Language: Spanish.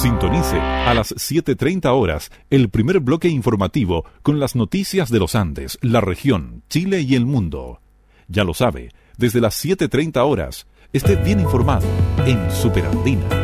Sintonice a las 7:30 horas el primer bloque informativo con las noticias de los Andes, la región, Chile y el mundo. Ya lo sabe, desde las 7:30 horas, esté bien informado en Superandina.